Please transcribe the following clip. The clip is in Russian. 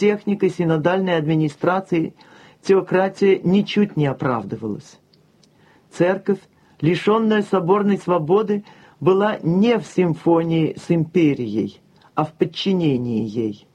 техникой синодальной администрации теократия ничуть не оправдывалась. Церковь, лишенная соборной свободы, была не в симфонии с империей, а в подчинении ей.